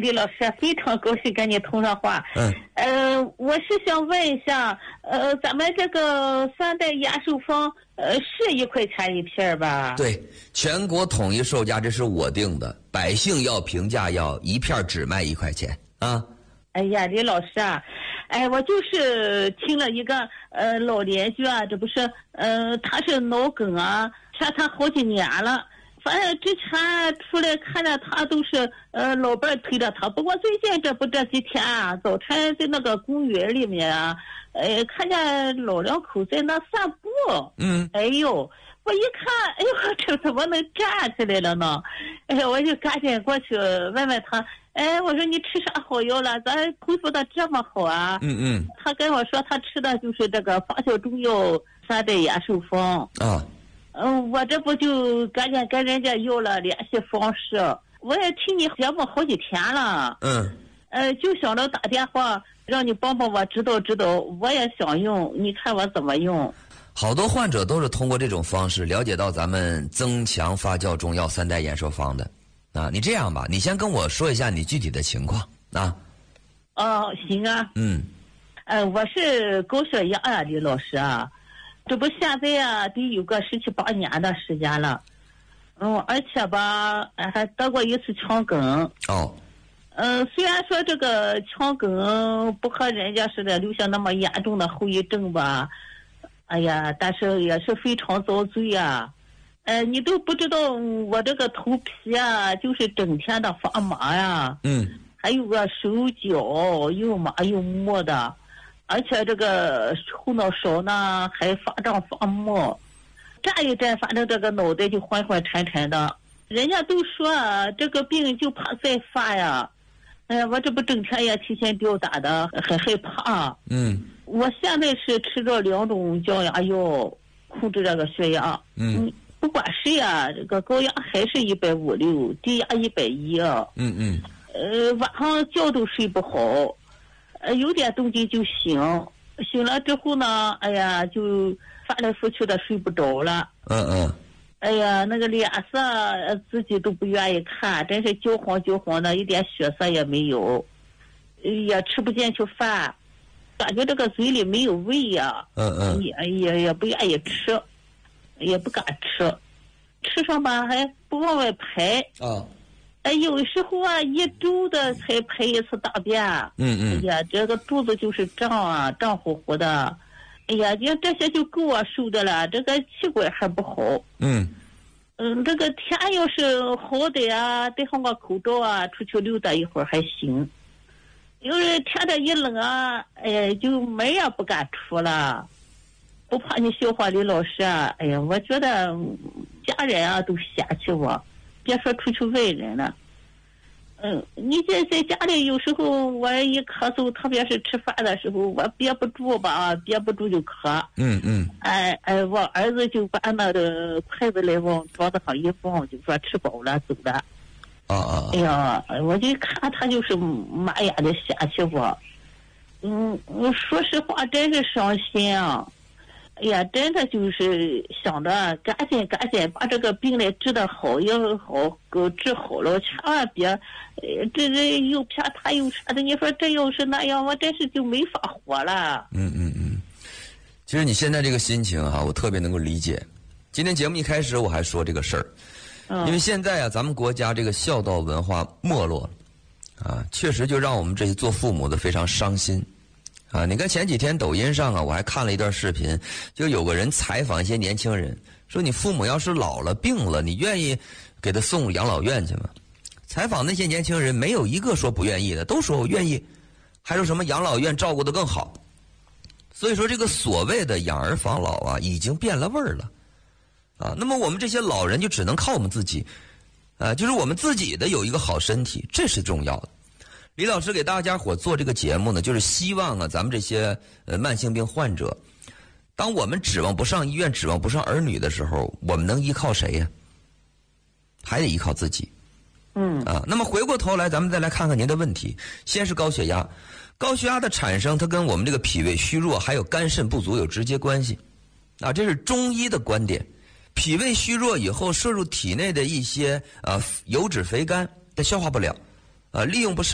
李老师，非常高兴跟你通上话。我是想问一下，咱们这个3代压寿方，是1块钱一片吧？ 对，全国统一售价，这是我定的，百姓要评价要一片只卖1块钱啊。 哎呀，李老师啊，我就是听了一个老邻居啊，这不是他是脑梗啊，劝他好几年了。反正之前出来看着他都是老伴推着他，不过最近这几天啊，早晨在那个公园里面啊，看见老两口在那散步。哎呦，我一看，哎呦，这怎么能站起来了呢？哎呀，我就赶紧过去问问他。我说你吃啥好药了？咱恢复的这么好啊？他跟我说他吃的就是这个芳效中药3代压寿方啊。我这不就赶紧跟人家要了联系方式。我也听你节目好几天了。就想着打电话让你帮帮我，指导指导，我也想用，你看我怎么用。 好多患者都是通过这种方式了解到咱们增强发酵中药3代延寿方的。你这样吧，你先跟我说一下你具体的情况啊。 行啊。我是高血压啊，李老师啊，这不现在啊得有个17、18年的时间了。而且吧，还得过一次腔梗。虽然说这个腔梗不和人家似的留下那么严重的后遗症吧，哎呀，但是也是非常遭罪啊。你都不知道我这个头皮啊，就是整天的发麻呀。还有个手脚又麻又木的，而且这个后脑勺呢还发胀发木，站一站，反正这个脑袋就昏昏沉沉的。人家都说啊，这个病就怕再发呀。我这不整天也提心吊胆的，很害怕。我现在是吃着2种降压药控制这个血压。不管谁啊，这个高压还是156，低压110啊。晚上觉都睡不好，有点动静就醒了之后呢，哎呀，就翻来覆去的睡不着了。哎呀，那个脸色自己都不愿意看，真是焦黄焦黄的，一点血色也没有，也吃不进去饭，感觉这个嘴里没有味呀。也不愿意吃，也不敢吃，吃上吧还不往外排。有时候啊1周的才排一次大便。哎呀，这个肚子就是胀乎乎的。哎呀，你这些就够我受的了，这个气管还不好。这个天要是好的啊，戴上个口罩啊，出去溜达一会儿还行。有人天的一冷啊，就门也不敢出了。不怕你笑话李老师啊，哎呀，我觉得家人啊都嫌弃我，别说出去问人了。你在家里有时候我一咳嗽，特别是吃饭的时候，我憋不住吧，憋不住就咳。我儿子就把那个筷子来往桌子上一放，就说吃饱了走了。哎呀，我就看他就是满眼的嫌弃我。说实话，真是伤心啊。哎呀，真的就是想着赶紧把这个病来治得好也好，治好了，千万别，这又骗他又啥的。你说这要是那样，我真是就没法活了。 其实你现在这个心情哈，我特别能够理解。今天节目一开始我还说这个事儿，因为现在啊，咱们国家这个孝道文化没落了，确实就让我们这些做父母的非常伤心。你看前几天抖音上啊，我还看了一段视频，就有个人采访一些年轻人，说你父母要是老了病了，你愿意给他送养老院去吗？采访那些年轻人没有一个说不愿意的，都说我愿意，还说什么养老院照顾得更好。所以说这个所谓的养儿防老啊，已经变了味儿了那么我们这些老人就只能靠我们自己就是我们自己的有一个好身体，这是重要的。李老师给大家伙做这个节目呢，就是希望咱们这些慢性病患者，当我们指望不上医院，指望不上儿女的时候，我们能依靠谁呀？还得依靠自己。那么回过头来，咱们再来看看您的问题。先是高血压，高血压的产生，它跟我们这个脾胃虚弱还有肝肾不足有直接关系这是中医的观点。脾胃虚弱以后，摄入体内的一些油脂肥甘，它消化不了利用不上。